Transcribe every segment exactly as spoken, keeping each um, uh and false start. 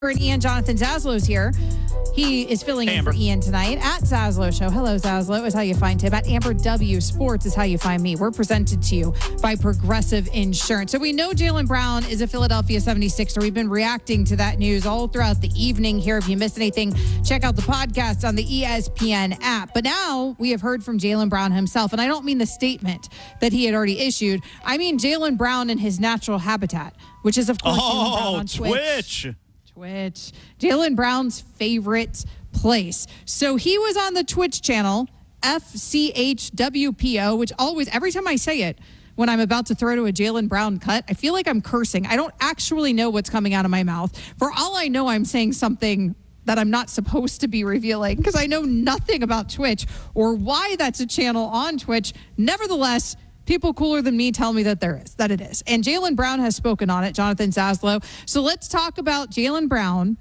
And Ian Jonathan Zaslow's here. He is filling in Amber. for Ian tonight at Zaslow Show. Hello, Zaslow is how you find him. At Amber W Sports is how you find me. We're presented to you by Progressive Insurance. So we know Jaylen Brown is a Philadelphia seventy-sixer. We've been reacting to that news all throughout the evening here. If you missed anything, check out the podcast on the E S P N app. But now we have heard from Jaylen Brown himself. And I don't mean the statement that he had already issued. I mean Jaylen Brown in his natural habitat, which is, of course, Jaylen Brown Oh, on Twitch. Twitch. Twitch. Jaylen Brown's favorite place. So he was on the Twitch channel, F C H W P O, which always, every time I say it, when I'm about to throw to a Jaylen Brown cut, I feel like I'm cursing. I don't actually know what's coming out of my mouth. For all I know, I'm saying something that I'm not supposed to be revealing because I know nothing about Twitch or why that's a channel on Twitch. Nevertheless, people cooler than me tell me that there is, that it is. And Jaylen Brown has spoken on it, Jonathan Zaslow. So let's talk about Jaylen Brown,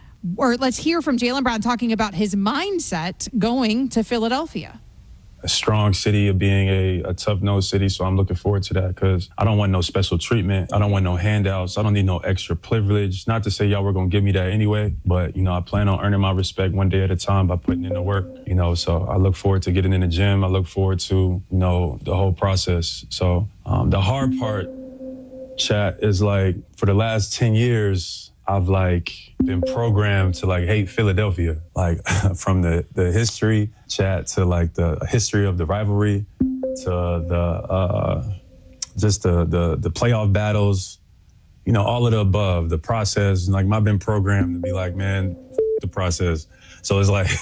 or let's hear from Jaylen Brown talking about his mindset going to Philadelphia. A strong city of being a, a tough-nosed city, so I'm looking forward to that because I don't want no special treatment. I don't want no handouts. I don't need no extra privilege. Not to say y'all were going to give me that anyway, but, you know, I plan on earning my respect one day at a time by putting in the work, you know, so I look forward to getting in the gym. I look forward to, you know, the whole process. So um, the hard part, chat, is like for the last ten years, I've like been programmed to like hate Philadelphia, like from the, the history chat to like the history of the rivalry to the uh, just the, the the playoff battles, you know, all of the above, the process. Like I've been programmed to be like, man, f- the process. So it's like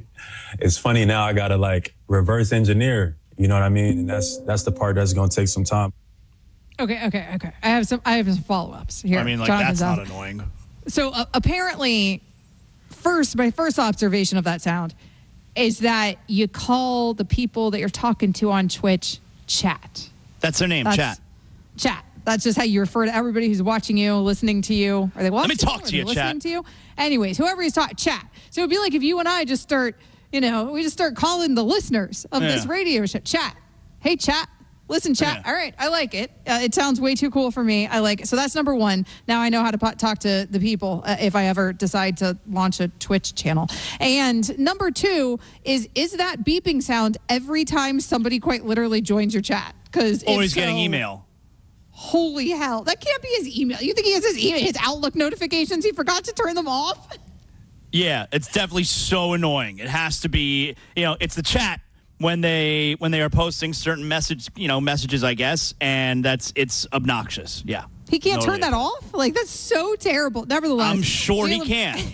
it's funny now. I gotta like reverse engineer. You know what I mean? And that's that's the part that's gonna take some time. Okay, okay, okay. I have some. I have some follow-ups here. I mean, like, Jonathan that's Zaslow. not annoying. So uh, apparently, first, my first observation of that sound is that you call the people that you're talking to on Twitch chat. That's their name, That's, chat. Chat. That's just how you refer to everybody who's watching you, listening to you. Are they watching? me talk you? to Are you, they chat. listening to you? Anyways, whoever he's talking, chat. So it'd be like if you and I just start, you know, we just start calling the listeners of this Yeah. radio show, chat. Hey, chat. Listen, chat. Yeah. All right. I like it. Uh, it sounds way too cool for me. I like it. So that's number one. Now I know how to po- talk to the people uh, if I ever decide to launch a Twitch channel. And number two is, is that beeping sound every time somebody quite literally joins your chat? Because Or he's getting email. Holy hell. That can't be his email. You think he has his email, his Outlook notifications? He forgot to turn them off? Yeah, it's definitely so annoying. It has to be, you know, it's the chat when they when they are posting certain message, you know, messages, I guess, and that's it's obnoxious. Yeah. He can't No turn that idea. off? Like, that's so terrible. Nevertheless. I'm sure he Jaylen- can.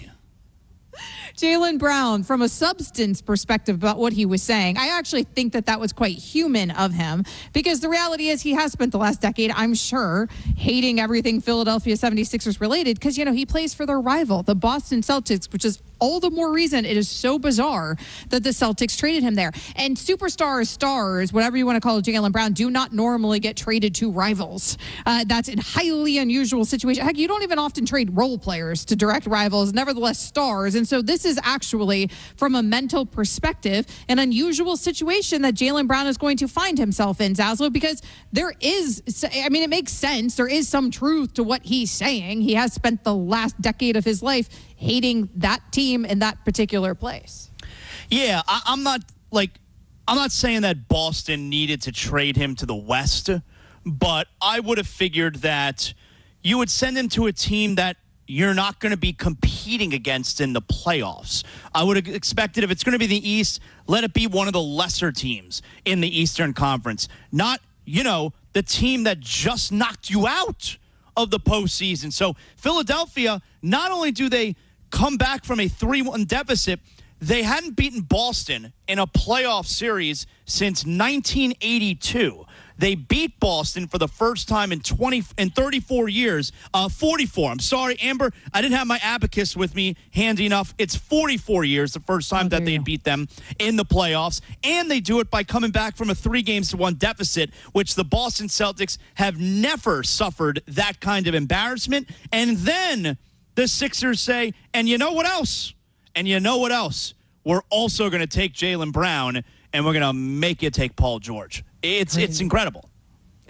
Jaylen Brown, from a substance perspective about what he was saying, I actually think that that was quite human of him because the reality is he has spent the last decade, I'm sure, hating everything Philadelphia seventy-sixers related because, you know, he plays for their rival, the Boston Celtics, which is all the more reason it is so bizarre that the Celtics traded him there. And superstars, stars, whatever you want to call Jaylen Brown, do not normally get traded to rivals. Uh, that's a highly unusual situation. Heck, you don't even often trade role players to direct rivals, nevertheless stars. And so this is actually, from a mental perspective, an unusual situation that Jaylen Brown is going to find himself in, Zaslow, because there is, I mean, it makes sense. There is some truth to what he's saying. He has spent the last decade of his life hating that team in that particular place. Yeah, I, I'm not like I'm not saying that Boston needed to trade him to the West, but I would have figured that you would send him to a team that you're not going to be competing against in the playoffs. I would have expected if it's going to be the East, let it be one of the lesser teams in the Eastern Conference, not, you know, the team that just knocked you out of the postseason. So Philadelphia, not only do they come back from a three one deficit, they hadn't beaten Boston in a playoff series since nineteen eighty-two. They beat Boston for the first time in twenty in thirty-four years. Uh, forty-four. I'm sorry, Amber. I didn't have my abacus with me handy enough. It's forty-four years, the first time Oh, that they you had go. beat them in the playoffs. And they do it by coming back from a three games to one deficit, which the Boston Celtics have never suffered that kind of embarrassment. And then the Sixers say, and you know what else? And you know what else? We're also going to take Jaylen Brown, and we're going to make you take Paul George. It's it's incredible.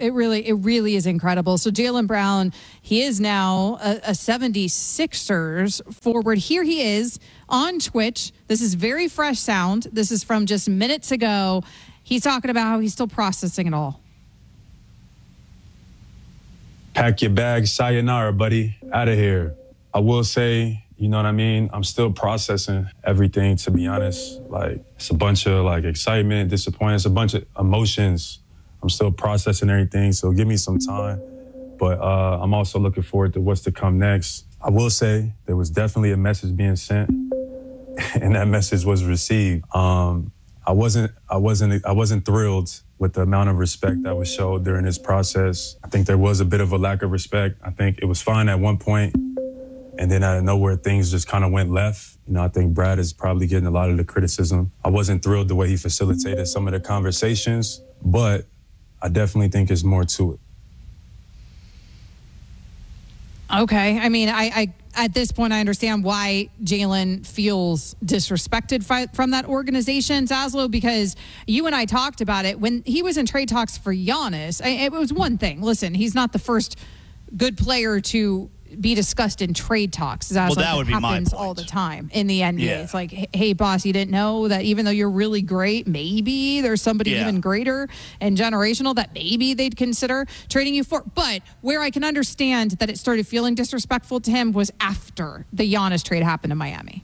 It really, it really is incredible. So Jaylen Brown, he is now a, a seventy-sixers forward. Here he is on Twitch. This is very fresh sound. This is from just minutes ago. He's talking about how he's still processing it all. Pack your bags, sayonara, buddy. Out of here. I will say, you know what I mean? I'm still processing everything, to be honest. Like, it's a bunch of, like, excitement, disappointment. It's a bunch of emotions. I'm still processing everything, so give me some time. But uh, I'm also looking forward to what's to come next. I will say there was definitely a message being sent, and that message was received. Um, I wasn't, I wasn't, I wasn't thrilled with the amount of respect that was showed during this process. I think there was a bit of a lack of respect. I think it was fine at one point, and then out of nowhere, things just kind of went left. You know, I think Brad is probably getting a lot of the criticism. I wasn't thrilled the way he facilitated some of the conversations, but I definitely think there's more to it. Okay. I mean, I, I at this point, I understand why Jaylen feels disrespected fi- from that organization, Zaslow, because you and I talked about it when he was in trade talks for Giannis. I, it was one thing. Listen, he's not the first good player to be discussed in trade talks. That's well, that would be my happens point. all the time in the N B A. Yeah. It's like, hey, boss, you didn't know that even though you're really great, maybe there's somebody Yeah. even greater and generational that maybe they'd consider trading you for. But where I can understand that it started feeling disrespectful to him was after the Giannis trade happened in Miami.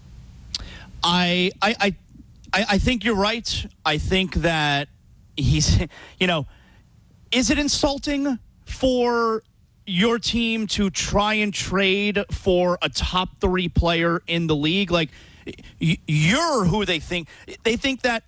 I, I, I, I I think you're right. I think that he's, you know, is it insulting for your team to try and trade for a top three player in the league? Like, you're who they think. They think that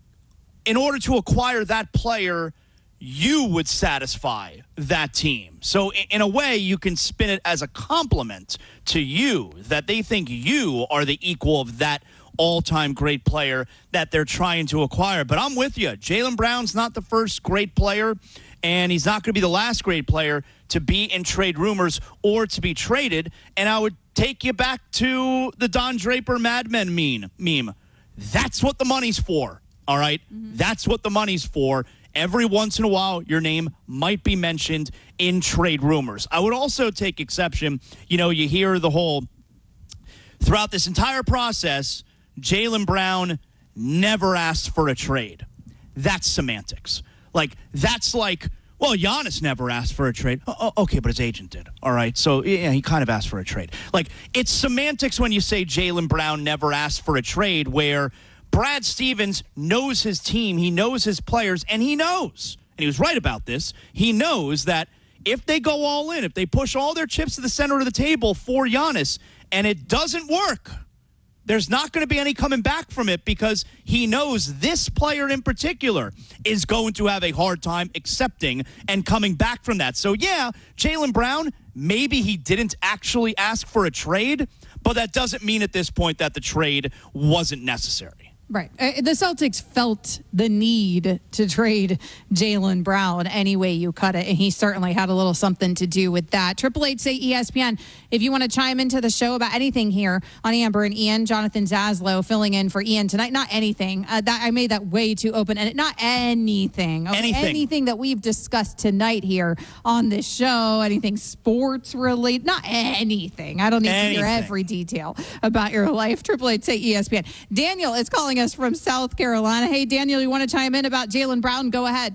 in order to acquire that player, you would satisfy that team. So in a way, you can spin it as a compliment to you, that they think you are the equal of that all-time great player that they're trying to acquire. But I'm with you. Jaylen Brown's not the first great player, and he's not going to be the last great player to be in trade rumors or to be traded. And I would take you back to the Don Draper Mad Men meme. meme. That's what the money's for, all right? Mm-hmm. That's what the money's for. Every once in a while, your name might be mentioned in trade rumors. I would also take exception. You know, you hear the whole, throughout this entire process, Jaylen Brown never asked for a trade. That's semantics. Like, that's like, well, Giannis never asked for a trade. Oh, okay, but his agent did. All right, so yeah, he kind of asked for a trade. Like, it's semantics when you say Jaylen Brown never asked for a trade, where Brad Stevens knows his team, he knows his players, and he knows, and he was right about this, he knows that if they go all in, if they push all their chips to the center of the table for Giannis, and it doesn't work, there's not going to be any coming back from it, because he knows this player in particular is going to have a hard time accepting and coming back from that. So, yeah, Jaylen Brown, maybe he didn't actually ask for a trade, but that doesn't mean at this point that the trade wasn't necessary. Right. Uh, the Celtics felt the need to trade Jaylen Brown any way you cut it, and he certainly had a little something to do with that. Triple H say E S P N, if you want to chime into the show about anything here on Amber and Ian, Jonathan Zaslow filling in for Ian tonight. Not anything. Uh, that I made that way too open, and not anything. Okay? Anything. Anything that we've discussed tonight here on this show, anything sports related, not anything. I don't need anything. to hear every detail about your life. Triple H say E S P N. Daniel is calling us from South Carolina. Hey, Daniel, you want to chime in about Jaylen Brown? Go ahead.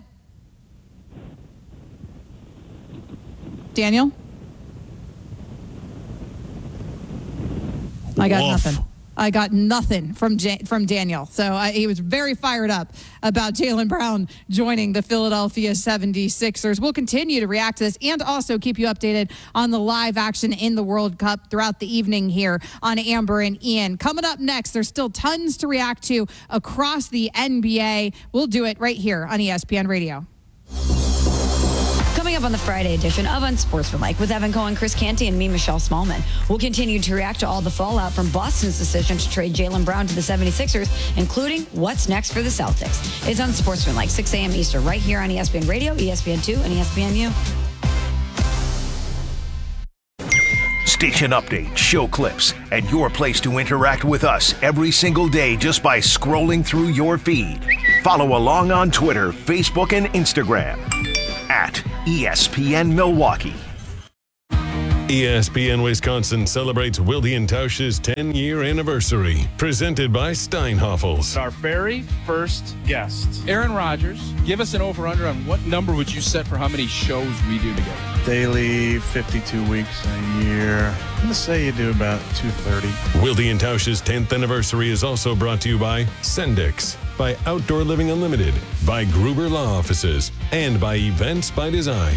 Daniel? I got Woof. nothing. I got nothing from J- from Daniel. So uh, he was very fired up about Jaylen Brown joining the Philadelphia seventy-sixers. We'll continue to react to this and also keep you updated on the live action in the World Cup throughout the evening here on Amber and Ian. Coming up next, there's still tons to react to across the N B A. We'll do it right here on E S P N Radio. Coming up on the Friday edition of Unsportsmanlike with Evan Cohen, Chris Canty, and me, Michelle Smallman. We'll continue to react to all the fallout from Boston's decision to trade Jaylen Brown to the seventy-sixers, including what's next for the Celtics. It's Unsportsmanlike, six a.m. Eastern, right here on E S P N Radio, E S P N two, and E S P N U. Station updates, show clips, and your place to interact with us every single day just by scrolling through your feed. Follow along on Twitter, Facebook, and Instagram at E S P N Milwaukee. E S P N Wisconsin celebrates Wilde and Tausch's ten-year anniversary. Presented by Steinhoffels. Our very first guest, Aaron Rodgers. Give us an over-under on what number would you set for how many shows we do together? Daily, fifty-two weeks a year. I'm going to say you do about two thirty. Wilde and Tausch's tenth anniversary is also brought to you by Sendix, by Outdoor Living Unlimited, by Gruber Law Offices, and by Events by Design.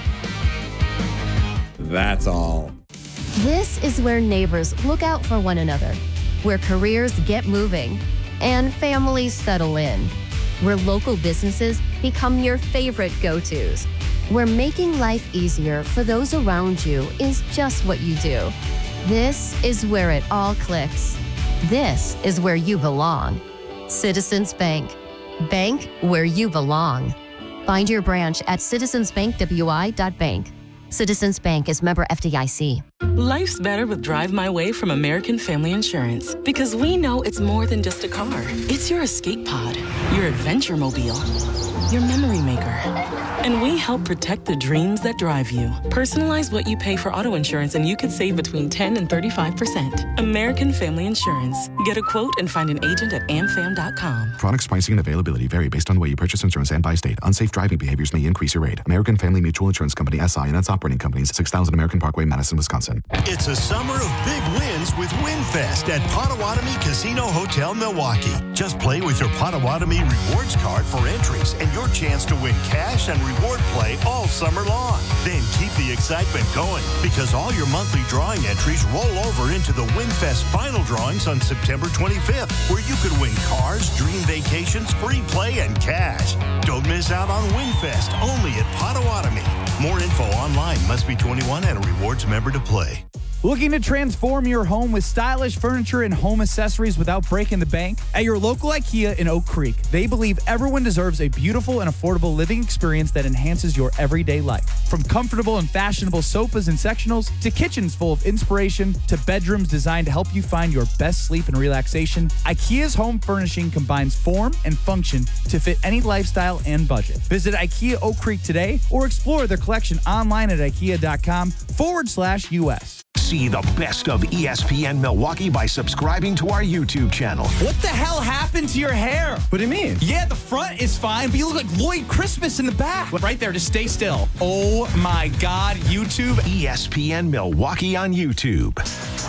That's all. This is where neighbors look out for one another, where careers get moving, and families settle in, where local businesses become your favorite go-tos, where making life easier for those around you is just what you do. This is where it all clicks. This is where you belong. Citizens Bank. Bank where you belong. Find your branch at citizens bank w i dot bank. Citizens Bank is member F D I C. Life's better with Drive My Way from American Family Insurance, because we know it's more than just a car. It's your escape pod, your adventure mobile, your memory maker. And we help protect the dreams that drive you. Personalize what you pay for auto insurance and you could save between ten and thirty-five percent. American Family Insurance. Get a quote and find an agent at am fam dot com. Products, pricing, and availability vary based on the way you purchase insurance and by state. Unsafe driving behaviors may increase your rate. American Family Mutual Insurance Company, S I, and its operating companies, six thousand American Parkway, Madison, Wisconsin. It's a summer of big wins with WinFest at Potawatomi Casino Hotel, Milwaukee. Just play with your Potawatomi rewards card for entries and your chance to win cash and reward play all summer long. Then keep the excitement going, because all your monthly drawing entries roll over into the WinFest final drawings on September twenty-fifth, where you could win cars, dream vacations, free play, and cash. Don't miss out on WinFest, only at Potawatomi. More info online. Must be twenty-one and a rewards member to play. Looking to transform your home with stylish furniture and home accessories without breaking the bank? At your local IKEA in Oak Creek, they believe everyone deserves a beautiful and affordable living experience that enhances your everyday life. From comfortable and fashionable sofas and sectionals, to kitchens full of inspiration, to bedrooms designed to help you find your best sleep and relaxation, IKEA's home furnishing combines form and function to fit any lifestyle and budget. Visit IKEA Oak Creek today or explore their collection online at ikea.com forward slash US. See the best of E S P N Milwaukee by subscribing to our YouTube channel. What the hell happened to your hair? What do you mean? Yeah, the front is fine, but you look like Lloyd Christmas in the back. Right there, just stay still. Oh my God, YouTube. E S P N Milwaukee on YouTube.